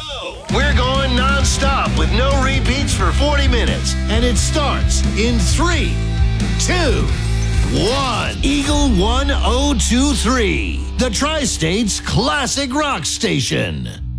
We're going non-stop with no repeats for 40 minutes. And it starts in 3, 2, 1. Eagle 1023, the Tri-State's classic rock station.